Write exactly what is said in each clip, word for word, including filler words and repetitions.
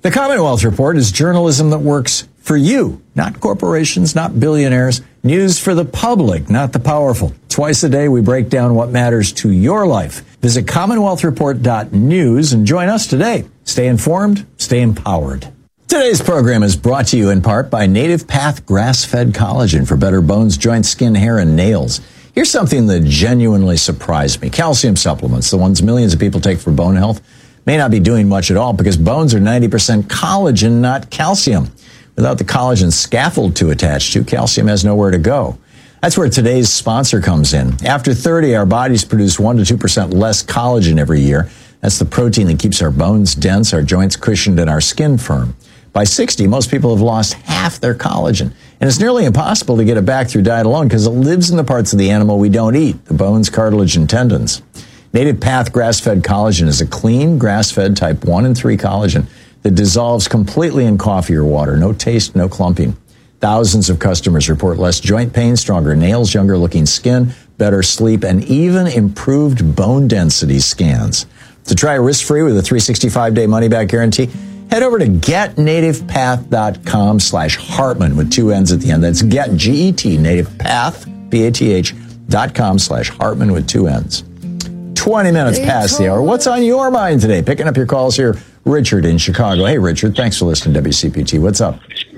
The Commonwealth Report is journalism that works for you, not corporations, not billionaires. News for the public, not the powerful. Twice a day, we break down what matters to your life. Visit commonwealth report dot news and join us today. Stay informed, stay empowered. Today's program is brought to you in part by Native Path Grass-Fed Collagen for better bones, joints, skin, hair, and nails. Here's something that genuinely surprised me. Calcium supplements, the ones millions of people take for bone health, may not be doing much at all because bones are ninety percent collagen, not calcium. Without the collagen scaffold to attach to, calcium has nowhere to go. That's where today's sponsor comes in. After thirty, our bodies produce one to two percent less collagen every year. That's the protein that keeps our bones dense, our joints cushioned, and our skin firm. By sixty, most people have lost half their collagen. And it's nearly impossible to get it back through diet alone because it lives in the parts of the animal we don't eat, the bones, cartilage, and tendons. Native Path Grass-Fed Collagen is a clean, grass-fed type one and three collagen that dissolves completely in coffee or water. No taste, no clumping. Thousands of customers report less joint pain, stronger nails, younger-looking skin, better sleep, and even improved bone density scans. To try risk-free with a three hundred sixty-five day money-back guarantee, head over to get native path dot com slash Hartman with two N's at the end. That's get, G E T, native path, P A T H, dot com slash Hartman with two N's. twenty minutes past the hour. What's on your mind today? Picking up your calls here, Richard in Chicago. Hey, Richard, thanks for listening to W C P T. What's up?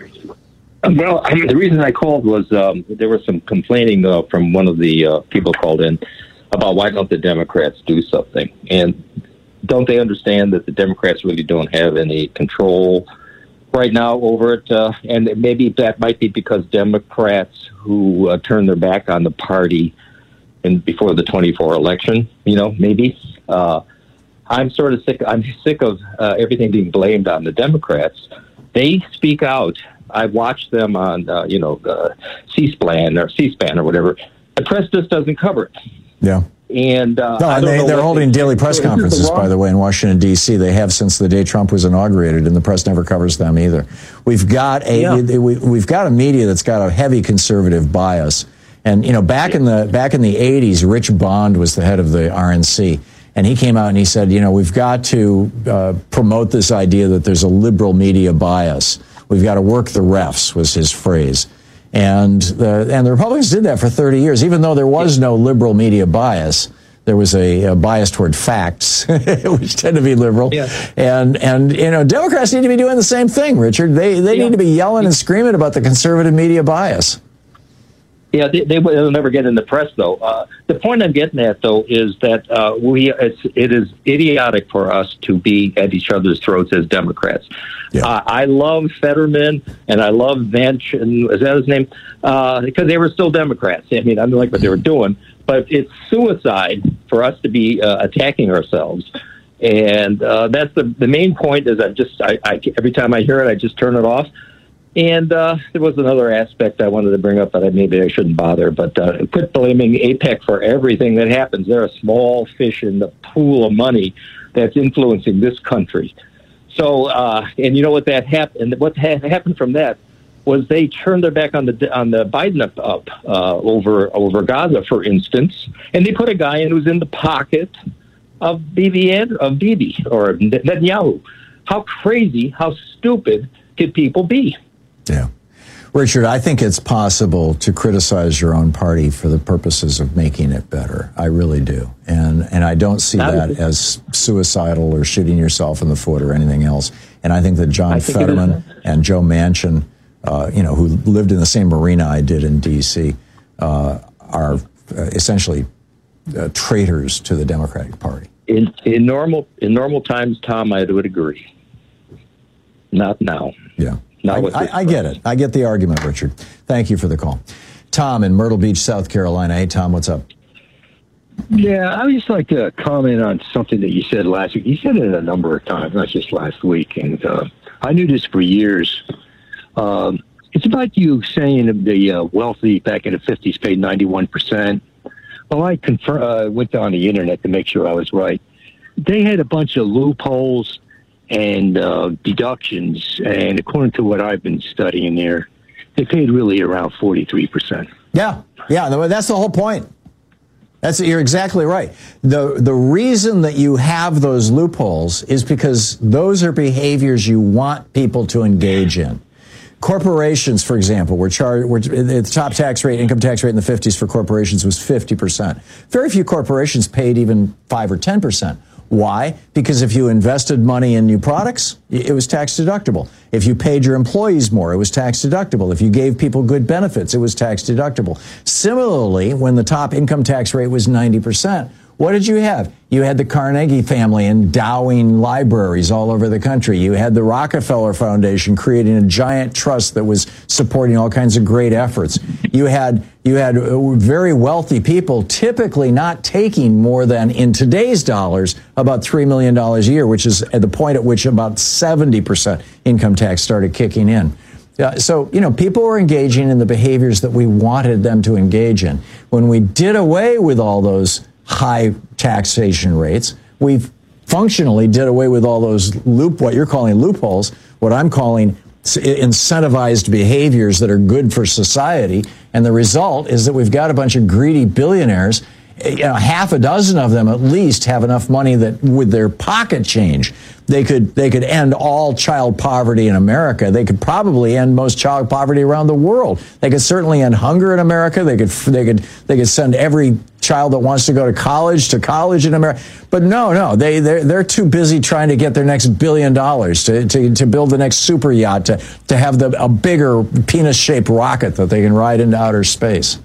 Well, I mean, the reason I called was um, there was some complaining uh, from one of the uh, people called in about why don't the Democrats do something. And don't they understand that the Democrats really don't have any control right now over it? Uh, and maybe that might be because Democrats who uh, turn their back on the party in before the twenty-four election, you know, maybe. Uh, I'm sort of sick. I'm sick of uh, everything being blamed on the Democrats. They speak out. I watch them on, uh, you know, uh, C-SPAN or C-SPAN or whatever. The press just doesn't cover it. Yeah. And, uh, no, and they, they're holding they, daily press so conferences, by the way, in Washington, D C They have since the day Trump was inaugurated, and the press never covers them either. We've got a yeah. we, we've got a media that's got a heavy conservative bias. And, you know, back in the back in the eighties, Rich Bond was the head of the R N C. And he came out and he said, you know, we've got to uh, promote this idea that there's a liberal media bias. We've got to work the refs, was his phrase. And the, and the Republicans did that for thirty years. Even though there was no liberal media bias, there was a, a bias toward facts, which tend to be liberal. Yeah. And, and you know, Democrats need to be doing the same thing, Richard. They, they yeah. need to be yelling and screaming about the conservative media bias. Yeah, they, they will never get in the press, though. Uh, the point I'm getting at, though, is that uh, we it's, it is idiotic for us to be at each other's throats as Democrats. Yeah. Uh, I love Fetterman and I love Vance, and is that his name? Uh, because they were still Democrats. I mean, I didn't like what they were doing, but it's suicide for us to be uh, attacking ourselves. And uh, that's the the main point. Is I just I, I every time I hear it, I just turn it off. And uh, there was another aspect I wanted to bring up, but I, maybe I shouldn't bother. But uh, quit blaming AIPAC for everything that happens. They're a small fish in the pool of money that's influencing this country. So, uh, and you know what that happened? What ha- happened from that was they turned their back on the on the Biden up, up uh, over over Gaza, for instance, and they put a guy in who's in the pocket of Bibi of Bibi or Netanyahu. How crazy, how stupid could people be? Yeah. Richard, I think it's possible to criticize your own party for the purposes of making it better. I really do. And and I don't see that as suicidal or shooting yourself in the foot or anything else. And I think that John Fetterman and Joe Manchin, uh, you know, who lived in the same arena I did in D C, uh, are uh, essentially uh, traitors to the Democratic Party. In, in normal in normal times, Tom, I would agree. Not now. Yeah. I, I, I get it. I get the argument, Richard. Thank you for the call. Tom in Myrtle Beach, South Carolina. Hey, Tom, what's up? Yeah, I would just like to comment on something that you said last week. You said it a number of times, not just last week. And uh, I knew this for years. Um, it's about you saying the uh, wealthy back in the fifties paid ninety-one percent. Well, I confirm, uh, went on the internet to make sure I was right. They had a bunch of loopholes and uh, deductions, and according to what I've been studying there, they paid really around forty-three percent. Yeah, yeah, that's the whole point. That's you're exactly right. The the reason that you have those loopholes is because those are behaviors you want people to engage in. Corporations, for example, were charged. Were, the top tax rate, income tax rate in the fifties for corporations was fifty percent. Very few corporations paid even five or ten percent. Why? Because if you invested money in new products, it was tax deductible. If you paid your employees more, it was tax deductible. If you gave people good benefits, it was tax deductible. Similarly, when the top income tax rate was ninety percent, what did you have? You had the Carnegie family endowing libraries all over the country. You had the Rockefeller Foundation creating a giant trust that was supporting all kinds of great efforts. You had you had very wealthy people typically not taking more than, in today's dollars, about three million dollars a year, which is at the point at which about seventy percent income tax started kicking in. Uh, so, you know, people were engaging in the behaviors that we wanted them to engage in. When we did away with all those high taxation rates, we functionally did away with all those loop, what you're calling loopholes, what I'm calling incentivized behaviors that are good for society. And the result is that we've got a bunch of greedy billionaires. You know, half a dozen of them at least have enough money that with their pocket change, they could they could end all child poverty in America. They could probably end most child poverty around the world. They could certainly end hunger in America. They could they could they could send every child that wants to go to college to college in America. But no, no, they they're, they're too busy trying to get their next billion dollars to to, to build the next super yacht, to to have the a bigger penis-shaped rocket that they can ride into outer space.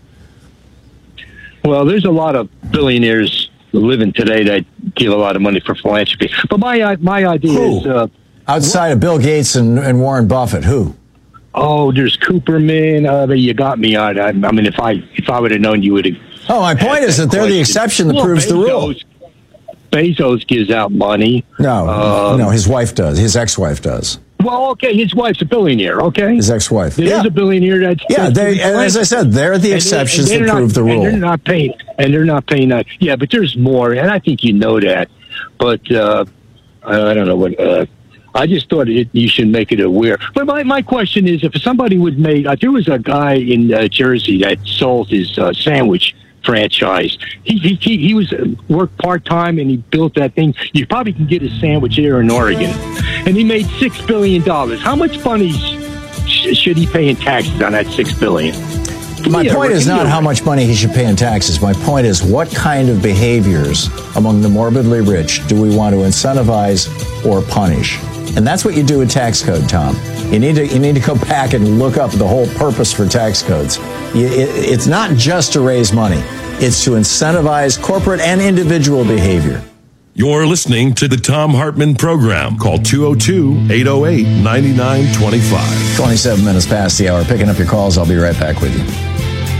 Well, there's a lot of billionaires living today that give a lot of money for philanthropy. But my my idea who? is... Uh, Outside of Bill Gates and, and Warren Buffett, who? Oh, there's Cooperman. Uh, you got me on. I, I mean, if I if I would have known, you would have... Oh, my point is that they're the exception that well, proves Bezos, the rule. Bezos gives out money. No, um, no, his wife does. His ex-wife does. Well, okay, his wife's a billionaire, okay? His ex-wife. There's yeah. a billionaire that's... Yeah, they, and as I said, they're the exceptions they, that not, prove the rule. And they're not paying, and they're not paying that. Yeah, but there's more, and I think you know that. But uh, I don't know what... Uh, I just thought it, you should make it aware. But my, my question is, if somebody would make... Uh, there was a guy in uh, Jersey that sold his uh, sandwich franchise. He he he, he was uh, worked part time and he built that thing. You probably can get a sandwich here in Oregon, and he made six billion dollars. How much money sh- should he pay in taxes on that six billion? My point is not how much money he should pay in taxes. My point is what kind of behaviors among the morbidly rich do we want to incentivize or punish? And that's what you do with tax code, Tom. You need to you need to go back and look up the whole purpose for tax codes. You, it, it's not just to raise money. It's to incentivize corporate and individual behavior. You're listening to the Thom Hartmann Program. Call two oh two, eight oh eight, nine nine two five. twenty-seven minutes past the hour. Picking up your calls. I'll be right back with you.